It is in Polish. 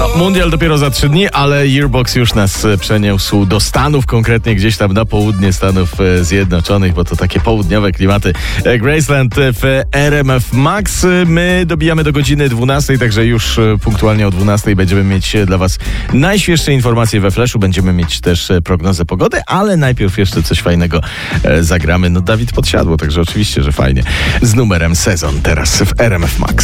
mundial dopiero za 3 dni, ale Yearbox już nas przeniósł do Stanów, konkretnie gdzieś tam na południe Stanów Zjednoczonych, bo to takie południowe klimaty. Graceland w RMF Max. My dobijamy do godziny 12, także już punktualnie o 12 będziemy mieć dla Was najświeższe informacje we Flashu. Będziemy mieć też prognozę pogody, ale najpierw jeszcze coś fajnego zagramy. No Dawid Podsiadło, także oczywiście, że fajnie. Z numerem Sezon teraz w RMF Max.